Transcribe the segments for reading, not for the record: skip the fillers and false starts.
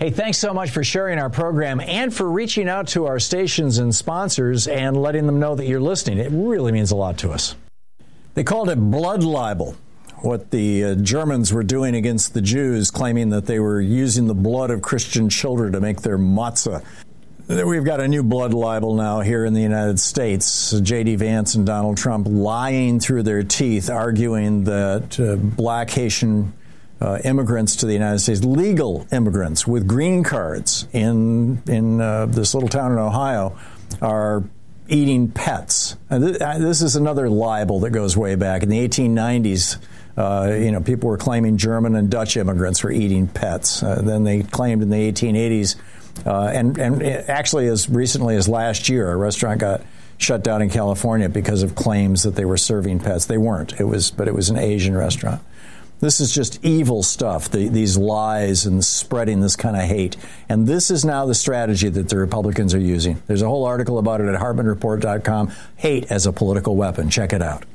Hey, thanks so much for sharing our program and for reaching out to our stations and sponsors and letting them know that you're listening. It really means a lot to us. They called it blood libel, what the Germans were doing against the Jews, claiming that they were using the blood of Christian children to make their matzah. We've got a new blood libel now here in the United States. J.D. Vance and Donald Trump lying through their teeth, arguing that black Haitian immigrants to the United States, legal immigrants with green cards in this little town in Ohio, are eating pets. This is another libel that goes way back. In the 1890s, people were claiming German and Dutch immigrants were eating pets. Then they claimed in the 1880s, and actually as recently as last year, a restaurant got shut down in California because of claims that they were serving pets. They weren't. It was an Asian restaurant. This is just evil stuff, these lies and spreading this kind of hate. And this is now the strategy that the Republicans are using. There's a whole article about it at HartmanReport.com. Hate as a political weapon. Check it out.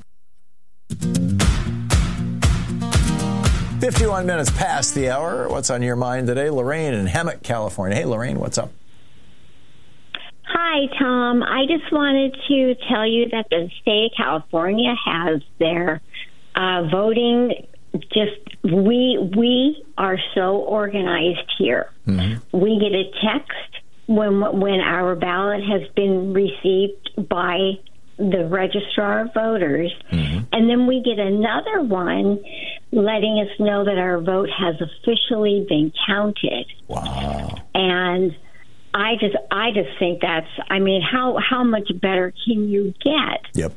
51 minutes past the hour. What's on your mind today? Lorraine in Hemet, California. Hey, Lorraine, what's up? Hi, Tom. I just wanted to tell you that the state of California has their voting. We are so organized here. Mm-hmm. We get a text when our ballot has been received by the registrar of voters, mm-hmm. and then we get another one letting us know that our vote has officially been counted. Wow! And I just think that's, how much better can you get? Yep.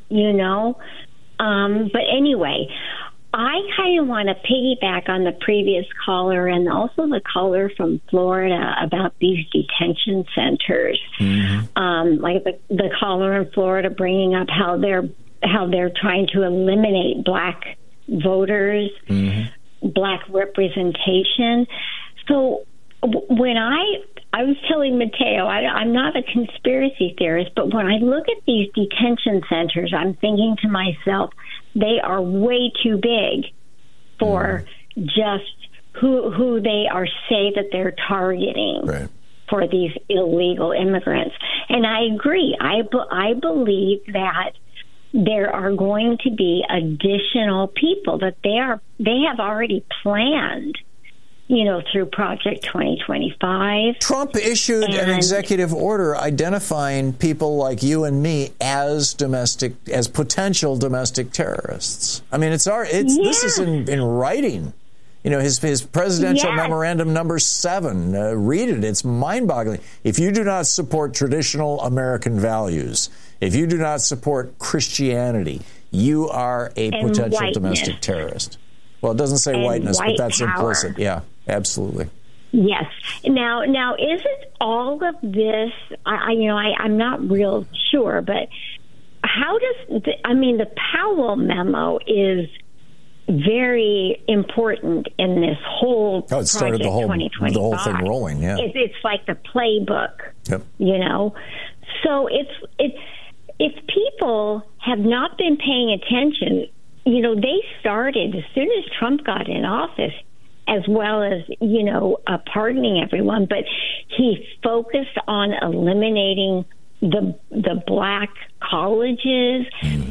But anyway, I kind of want to piggyback on the previous caller and also the caller from Florida about these detention centers. Mm-hmm. Like the caller in Florida bringing up how they're trying to eliminate black voters, mm-hmm. black representation. So when I was telling Mateo, I'm not a conspiracy theorist, but when I look at these detention centers, I'm thinking to myself, they are way too big for just who they say that they're targeting for these illegal immigrants. And I agree. I believe that there are going to be additional people that they have already planned, through Project 2025. Trump issued an executive order identifying people like you and me as potential domestic terrorists. I mean, this is in writing. His presidential memorandum number 7. Read it. It's mind-boggling. If you do not support traditional American values, if you do not support Christianity, you are a potential domestic terrorist. Well, it doesn't say whiteness, but that's power. Implicit. Yeah, absolutely. Yes. Now, isn't all of this? I'm not real sure, but how does the Powell memo is very important in this whole. Oh, it started the whole thing rolling. Yeah, it's like the playbook. Yep. So if people have not been paying attention. They started as soon as Trump got in office, as well as, pardoning everyone. But he focused on eliminating the black colleges,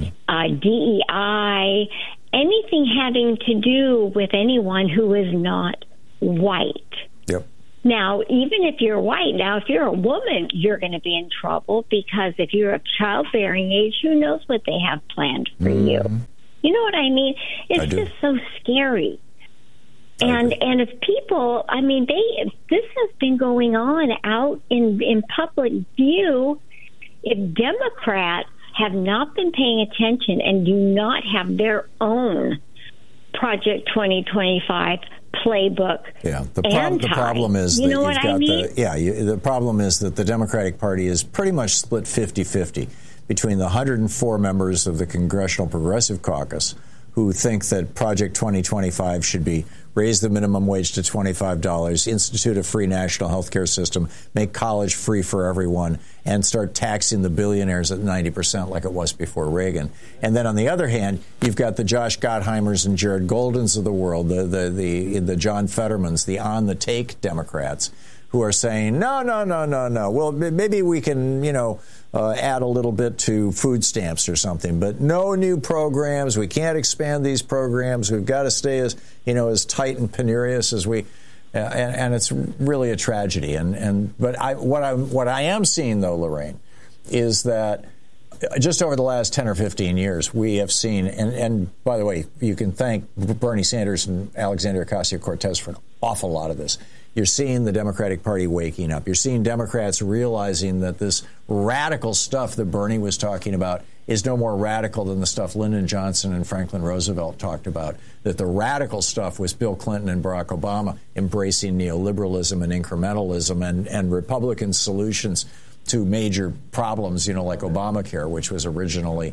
DEI, anything having to do with anyone who is not white. Yep. Now, even if you're white, if you're a woman, you're going to be in trouble because if you're of childbearing age, who knows what they have planned for you. You know what I mean? It's just so scary. And if people, this has been going on out in public view. If Democrats have not been paying attention and do not have their own Project 2025 playbook. Yeah, the problem is that the problem is that the Democratic Party is pretty much split 50-50 between the 104 members of the Congressional Progressive Caucus who think that Project 2025 should be raise the minimum wage to $25, institute a free national health care system, make college free for everyone, and start taxing the billionaires at 90% like it was before Reagan. And then on the other hand, you've got the Josh Gottheimers and Jared Goldens of the world, the John Fettermans, the on-the-take Democrats, who are saying, no. Well, maybe we can, add a little bit to food stamps or something, but no new programs. We can't expand these programs. We've got to stay as tight and penurious as we. And it's really a tragedy. But what I am seeing, though, Lorraine, is that just over the last 10 or 15 years, we have seen, and by the way, you can thank Bernie Sanders and Alexandria Ocasio-Cortez for an awful lot of this. You're seeing the Democratic Party waking up. You're seeing Democrats realizing that this radical stuff that Bernie was talking about is no more radical than the stuff Lyndon Johnson and Franklin Roosevelt talked about, that the radical stuff was Bill Clinton and Barack Obama embracing neoliberalism and incrementalism and Republican solutions to major problems, like Obamacare, which was originally,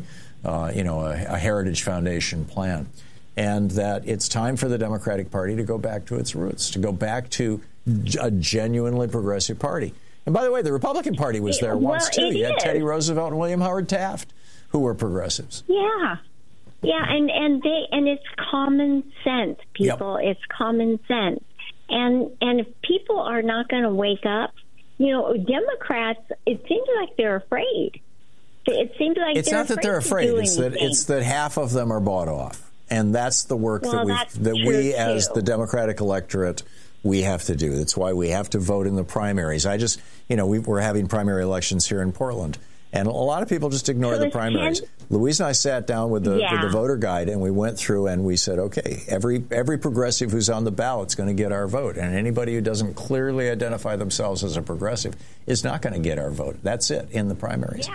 a Heritage Foundation plan. And that it's time for the Democratic Party to go back to its roots, to go back to a genuinely progressive party. And by the way, the Republican Party was there once, too. You had Teddy Roosevelt and William Howard Taft, who were progressives. Yeah, and it's common sense, people. Yep. It's common sense. And if people are not going to wake up, Democrats, it seems like they're afraid. It seems like it's not that they're afraid. It's that half of them are bought off. And that's the work that we as the Democratic electorate, we have to do. That's why we have to vote in the primaries. We're having primary elections here in Portland. And a lot of people just ignore the primaries. Louise and I sat down with the voter guide, and we went through and we said, okay, every progressive who's on the ballot is going to get our vote. And anybody who doesn't clearly identify themselves as a progressive is not going to get our vote. That's it in the primaries.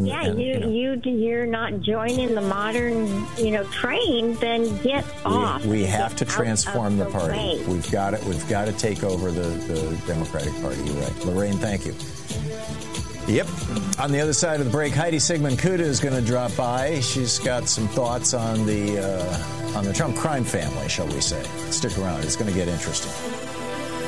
You're not joining the modern, train, then get off. We have to transform the party. We've got to take over the Democratic Party. You're right. Lorraine, thank you. Yep. On the other side of the break, Heidi Sigmund-Kuda is going to drop by. She's got some thoughts on the Trump crime family, shall we say. Stick around. It's going to get interesting.